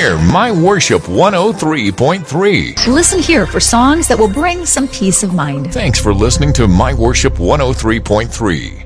here, My Worship 103.3. Listen here for songs that will bring some peace of mind. Thanks for listening to My Worship 103.3.